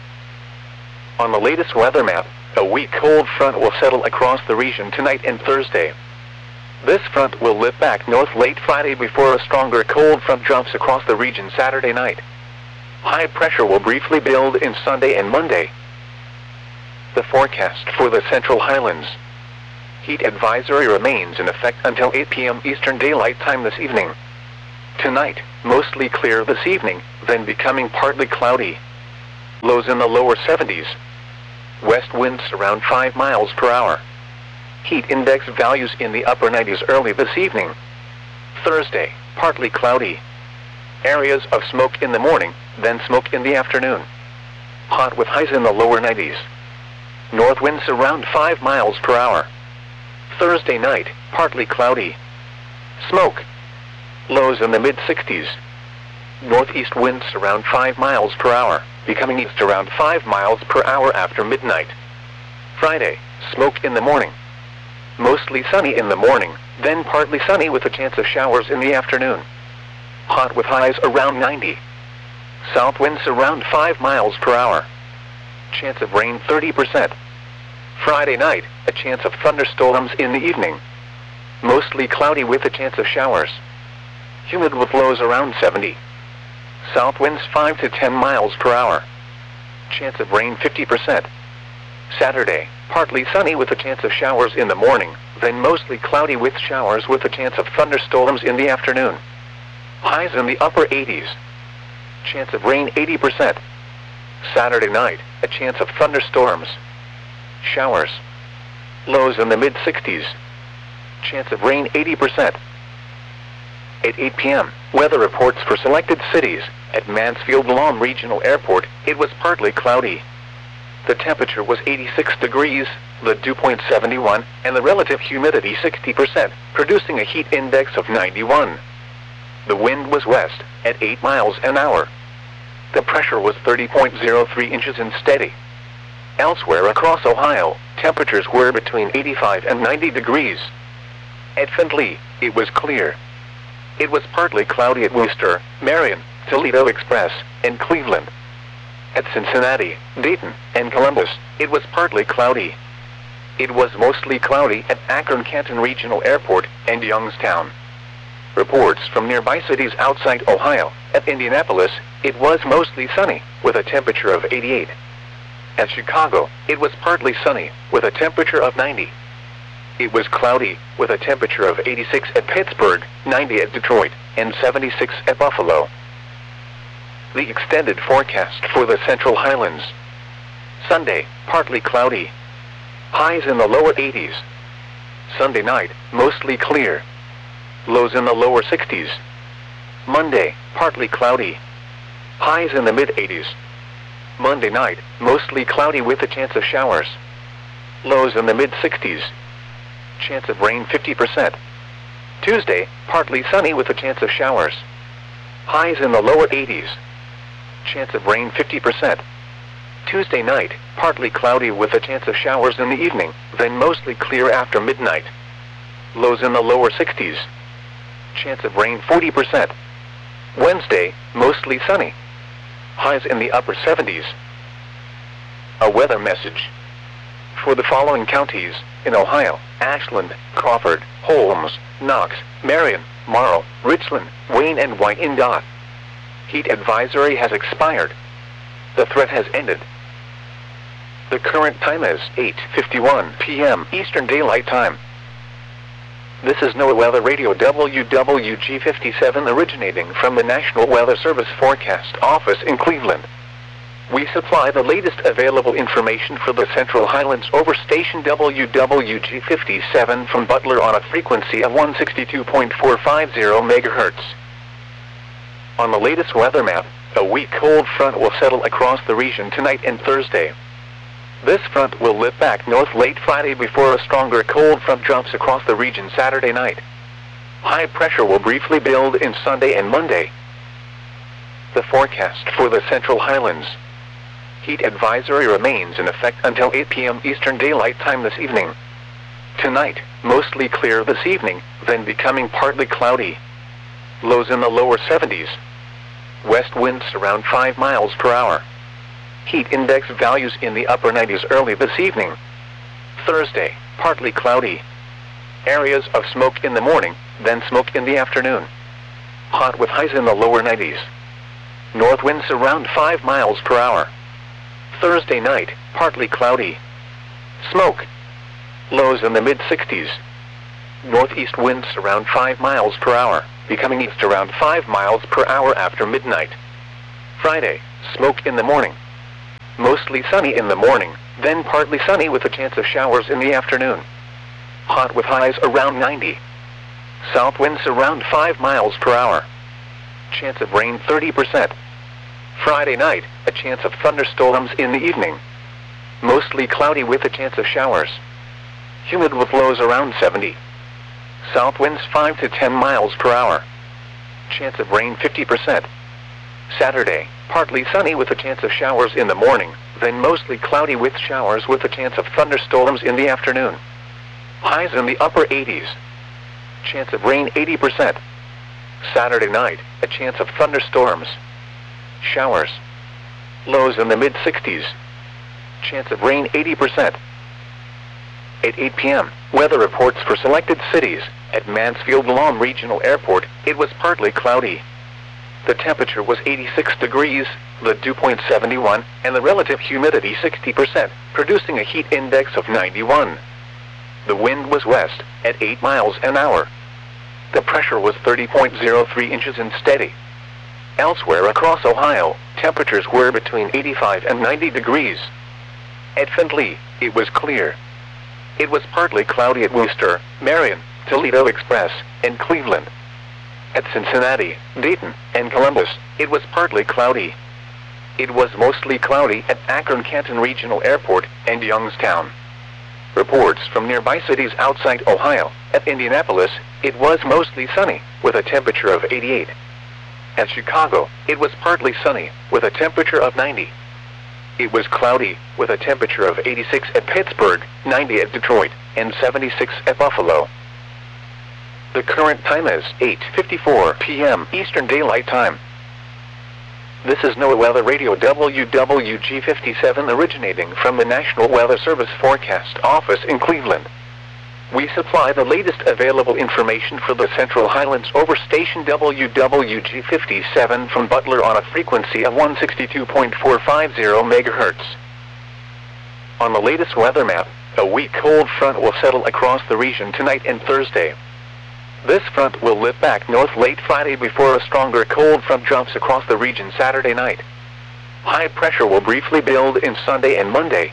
Speaker 1: On the latest weather map, a weak cold front will settle across the region tonight and Thursday. This front will lift back north late Friday before a stronger cold front jumps across the region Saturday night. High pressure will briefly build in Sunday and Monday. The forecast for the Central Highlands. Heat advisory remains in effect until eight p m Eastern Daylight Time this evening. Tonight, mostly clear this evening, then becoming partly cloudy. Lows in the lower seventies. West winds around five miles per hour. Heat index values in the upper nineties early this evening. Thursday, partly cloudy. Areas of smoke in the morning, then smoke in the afternoon. Hot with highs in the lower nineties. North winds around five miles per hour. Thursday night, partly cloudy. Smoke. Lows in the mid sixties. Northeast winds around five miles per hour, becoming east around five miles per hour after midnight. Friday, smoke in the morning. Mostly sunny in the morning, then partly sunny with a chance of showers in the afternoon. Hot with highs around ninety. South winds around five miles per hour. Chance of rain thirty percent. Friday night, a chance of thunderstorms in the evening. Mostly cloudy with a chance of showers. Humid with lows around seventy. South winds five to ten miles per hour. Chance of rain fifty percent. Saturday, partly sunny with a chance of showers in the morning, then mostly cloudy with showers with a chance of thunderstorms in the afternoon. Highs in the upper eighties. Chance of rain eighty percent. Saturday night, a chance of thunderstorms. Showers. Lows in the mid sixties. Chance of rain eighty percent. At eight p m, weather reports for selected cities. At Mansfield Lawn Regional Airport, it was partly cloudy. The temperature was eighty-six degrees, the dew point seventy-one, and the relative humidity sixty percent, producing a heat index of ninety-one. The wind was west, at eight miles an hour. The pressure was thirty point zero three inches and steady. Elsewhere across Ohio, temperatures were between eighty-five and ninety degrees. At Findlay, it was clear. It was partly cloudy at Worcester, Marion, Toledo Express, and Cleveland. At Cincinnati, Dayton, and Columbus, it was partly cloudy. It was mostly cloudy at Akron-Canton Regional Airport and Youngstown. Reports from nearby cities outside Ohio. At Indianapolis, it was mostly sunny, with a temperature of eighty-eight. At Chicago, it was partly sunny, with a temperature of ninety. It was cloudy, with a temperature of eighty-six at Pittsburgh, ninety at Detroit, and seventy-six at Buffalo. The extended forecast for the Central Highlands. Sunday, partly cloudy. Highs in the lower eighties. Sunday night, mostly clear. Lows in the lower sixties. Monday, partly cloudy. Highs in the mid eighties. Monday night, mostly cloudy with a chance of showers. Lows in the mid sixties. Chance of rain fifty percent. Tuesday, partly sunny with a chance of showers. Highs in the lower eighties. Chance of rain fifty percent. Tuesday night, partly cloudy with a chance of showers in the evening, then mostly clear after midnight. Lows in the lower sixties. Chance of rain forty percent. Wednesday, mostly sunny. Highs in the upper seventies. A weather message. For the following counties, in Ohio: Ashland, Crawford, Holmes, Knox, Marion, Morrow, Richland, Wayne, and Wyandotte. Heat advisory has expired. The threat has ended. The current time is eight fifty-one p m Eastern Daylight Time. This is NOAA Weather Radio W W G fifty-seven originating from the National Weather Service Forecast Office in Cleveland. We supply the latest available information for the Central Highlands over station W W G fifty-seven from Butler on a frequency of one sixty-two point four five zero megahertz. On the latest weather map, a weak cold front will settle across the region tonight and Thursday. This front will lift back north late Friday before a stronger cold front drops across the region Saturday night. High pressure will briefly build in Sunday and Monday. The forecast for the Central Highlands. Heat advisory remains in effect until eight p m Eastern Daylight Time this evening. Tonight, mostly clear this evening, then becoming partly cloudy. Lows in the lower seventies. West winds around five miles per hour. Heat index values in the upper nineties early this evening. Thursday, partly cloudy. Areas of smoke in the morning, then smoke in the afternoon. Hot with highs in the lower nineties. North winds around five miles per hour. Thursday night, partly cloudy. Smoke. Lows in the mid sixties. Northeast winds around five miles per hour, becoming east around five miles per hour after midnight. Friday, smoke in the morning. Mostly sunny in the morning, then partly sunny with a chance of showers in the afternoon. Hot with highs around ninety. South winds around five miles per hour. Chance of rain thirty percent. Friday night, a chance of thunderstorms in the evening. Mostly cloudy with a chance of showers. Humid with lows around seventy. South winds five to ten miles per hour. Chance of rain fifty percent. Saturday, partly sunny with a chance of showers in the morning, then mostly cloudy with showers with a chance of thunderstorms in the afternoon. Highs in the upper eighties. Chance of rain eighty percent. Saturday night, a chance of thunderstorms. Showers. Lows in the mid sixties. Chance of rain eighty percent. At eight p m, weather reports for selected cities. At Mansfield-Lom Regional Airport, it was partly cloudy. The temperature was eighty-six degrees, the dew point seventy-one, and the relative humidity sixty percent, producing a heat index of ninety-one. The wind was west, at eight miles an hour. The pressure was thirty point zero three inches and steady. Elsewhere across Ohio, temperatures were between eighty-five and ninety degrees. At Findlay, it was clear. It was partly cloudy at Worcester, Marion, Toledo Express, and Cleveland. At Cincinnati, Dayton, and Columbus, it was partly cloudy. It was mostly cloudy at Akron-Canton Regional Airport and Youngstown. Reports from nearby cities outside Ohio. At Indianapolis, it was mostly sunny, with a temperature of eighty-eight. At Chicago, it was partly sunny, with a temperature of ninety. It was cloudy, with a temperature of eighty-six at Pittsburgh, ninety at Detroit, and seventy-six at Buffalo. The current time is eight fifty-four p m Eastern Daylight Time. This is NOAA Weather Radio W W G fifty-seven originating from the National Weather Service Forecast Office in Cleveland. We supply the latest available information for the Central Highlands over station W W G fifty-seven from Butler on a frequency of one sixty-two point four five zero megahertz. On the latest weather map, a weak cold front will settle across the region tonight and Thursday. This front will lift back north late Friday before a stronger cold front jumps across the region Saturday night. High pressure will briefly build in Sunday and Monday.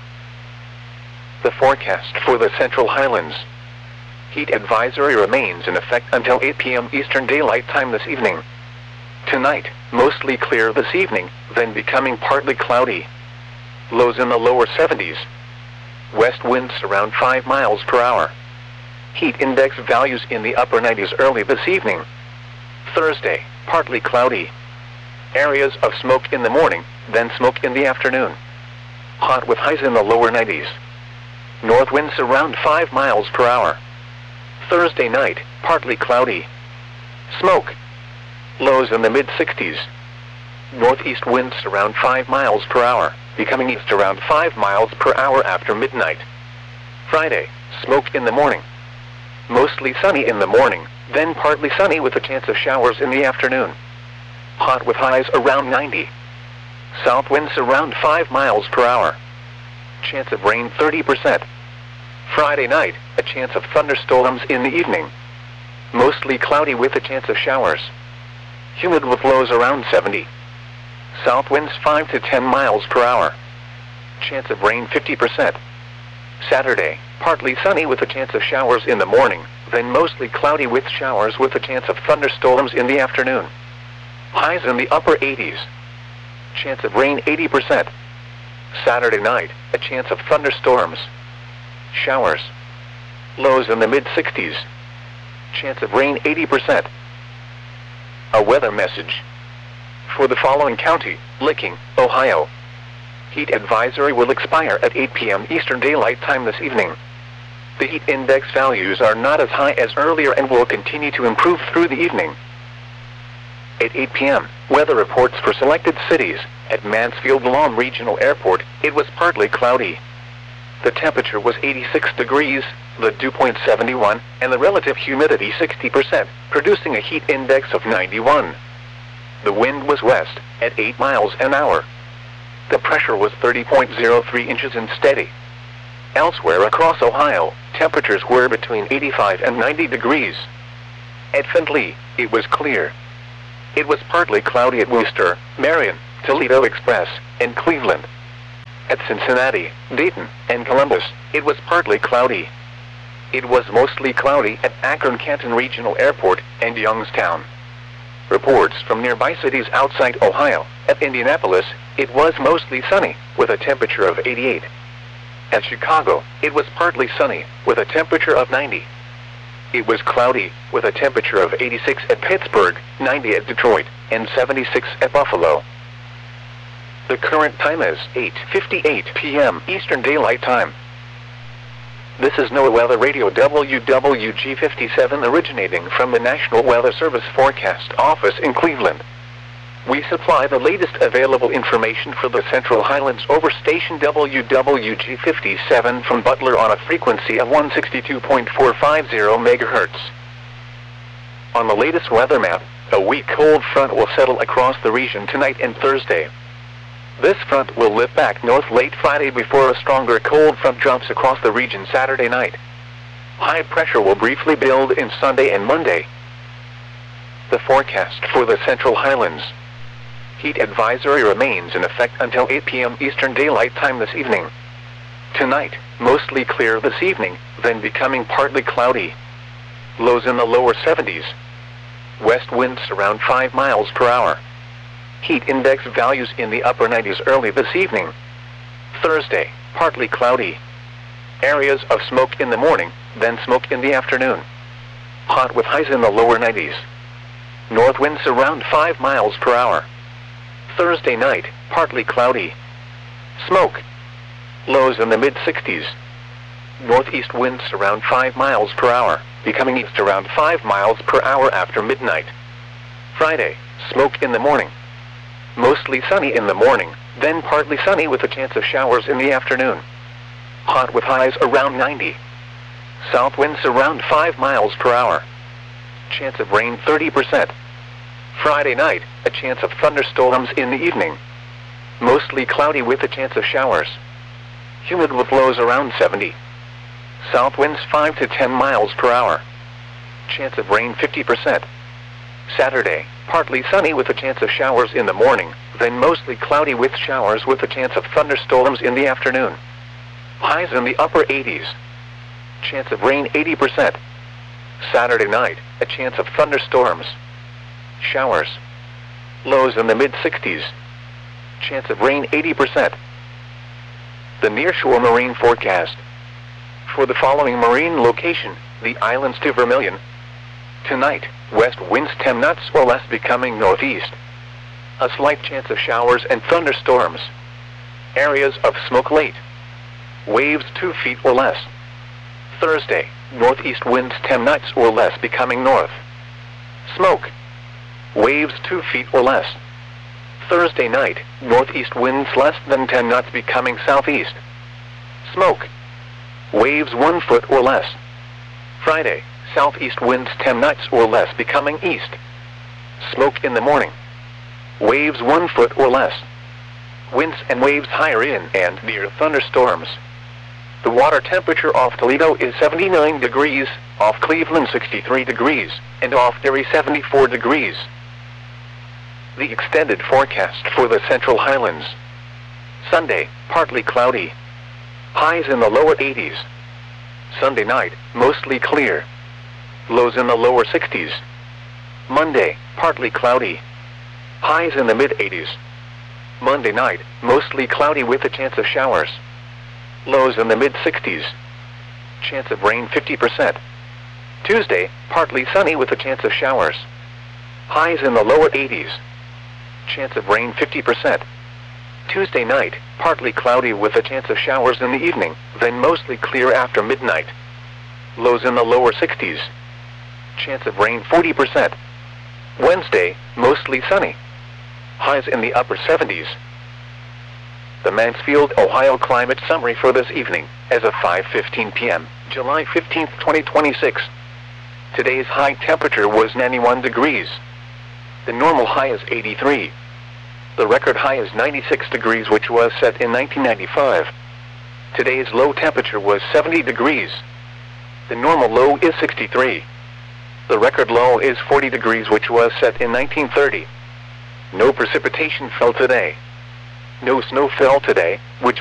Speaker 1: The forecast for the Central Highlands. Heat advisory remains in effect until eight p m Eastern Daylight Time this evening. Tonight, mostly clear this evening, then becoming partly cloudy. Lows in the lower seventies. West winds around five miles per hour. Heat index values in the upper nineties early this evening. Thursday, partly cloudy. Areas of smoke in the morning, then smoke in the afternoon. Hot with highs in the lower nineties. North winds around five miles per hour. Thursday night, partly cloudy. Smoke. Lows in the mid sixties. Northeast winds around five miles per hour, becoming east around five miles per hour after midnight. Friday, smoke in the morning. Mostly sunny in the morning, then partly sunny with a chance of showers in the afternoon. Hot with highs around ninety. South winds around five miles per hour. Chance of rain thirty percent. Friday night, a chance of thunderstorms in the evening. Mostly cloudy with a chance of showers. Humid with lows around seventy. South winds five to ten miles per hour. Chance of rain fifty percent. Saturday, partly sunny with a chance of showers in the morning, then mostly cloudy with showers with a chance of thunderstorms in the afternoon. Highs in the upper eighties. Chance of rain eighty percent. Saturday night, a chance of thunderstorms. Showers. Lows in the mid sixties. Chance of rain eighty percent. A weather message. For the following county, Licking, Ohio. Heat advisory will expire at eight p m Eastern Daylight Time this evening. The heat index values are not as high as earlier and will continue to improve through the evening. At eight p m, weather reports for selected cities. At Mansfield-Lom Regional Airport, it was partly cloudy. The temperature was eighty-six degrees, the dew point seventy-one, and the relative humidity sixty percent, producing a heat index of ninety-one. The wind was west, at eight miles an hour. The pressure was thirty point zero three inches and steady. Elsewhere across Ohio, temperatures were between eighty-five and ninety degrees. At Findlay, it was clear. It was partly cloudy at Worcester, Marion, Toledo Express, and Cleveland. At Cincinnati, Dayton, and Columbus, it was partly cloudy. It was mostly cloudy at Akron-Canton Regional Airport and Youngstown. Reports from nearby cities outside Ohio. At Indianapolis, it was mostly sunny, with a temperature of eighty-eight. At Chicago, it was partly sunny, with a temperature of ninety. It was cloudy, with a temperature of eighty-six at Pittsburgh, ninety at Detroit, and seventy-six at Buffalo. The current time is eight fifty-eight p m Eastern Daylight Time. This is NOAA Weather Radio W W G fifty-seven originating from the National Weather Service Forecast Office in Cleveland. We supply the latest available information for the Central Highlands over station W W G fifty-seven from Butler on a frequency of one sixty-two point four five zero megahertz. On the latest weather map, a weak cold front will settle across the region tonight and Thursday. This front will lift back north late Friday before a stronger cold front jumps across the region Saturday night. High pressure will briefly build in Sunday and Monday. The forecast for the Central Highlands. Heat advisory remains in effect until eight p m Eastern Daylight Time this evening. Tonight, mostly clear this evening, then becoming partly cloudy. Lows in the lower seventies. West winds around five miles per hour. Heat index values in the upper nineties early this evening. Thursday, partly cloudy. Areas of smoke in the morning, then smoke in the afternoon. Hot with highs in the lower nineties. North winds around five miles per hour. Thursday night, partly cloudy. Smoke. Lows in the mid sixties. Northeast winds around five miles per hour, becoming east around five miles per hour after midnight. Friday, smoke in the morning. Mostly sunny in the morning, then partly sunny with a chance of showers in the afternoon. Hot with highs around ninety. South winds around five miles per hour. Chance of rain thirty percent. Friday night, a chance of thunderstorms in the evening. Mostly cloudy with a chance of showers. Humid with lows around seventy. South winds five to ten miles per hour. Chance of rain fifty percent. Saturday, partly sunny with a chance of showers in the morning, then mostly cloudy with showers with a chance of thunderstorms in the afternoon. Highs in the upper eighties. Chance of rain eighty percent. Saturday night, a chance of thunderstorms. Showers. Lows in the mid sixties. Chance of rain eighty percent. The nearshore marine forecast. For the following marine location, the islands to Vermilion. Tonight, west winds ten knots or less becoming northeast. A slight chance of showers and thunderstorms. Areas of smoke late. Waves two feet or less. Thursday, northeast winds ten knots or less becoming north. Smoke. Waves two feet or less. Thursday night, northeast winds less than ten knots becoming southeast. Smoke. Waves one foot or less. Friday, southeast winds ten knots or less becoming east. Smoke in the morning. Waves one foot or less. Winds and waves higher in and near thunderstorms. The water temperature off Toledo is seventy-nine degrees, off Cleveland sixty-three degrees, and off Erie seventy-four degrees. The extended forecast for the Central Highlands. Sunday, partly cloudy. Highs in the lower eighties. Sunday night, mostly clear. Lows in the lower sixties. Monday, partly cloudy. Highs in the mid eighties. Monday night, mostly cloudy with a chance of showers. Lows in the mid sixties. Chance of rain fifty percent. Tuesday, partly sunny with a chance of showers. Highs in the lower eighties. Chance of rain fifty percent. Tuesday night, partly cloudy with a chance of showers in the evening, then mostly clear after midnight. Lows in the lower sixties. Chance of rain forty percent. Wednesday, mostly sunny. Highs in the upper seventies. The Mansfield, Ohio climate summary for this evening, as of five fifteen p m, July fifteenth, twenty twenty-six. Today's high temperature was ninety-one degrees. The normal high is eighty-three. The record high is ninety-six degrees, which was set in nineteen ninety-five. Today's low temperature was seventy degrees. The normal low is sixty-three. The record low is forty degrees, which was set in nineteen thirty. No precipitation fell today. No snow fell today, which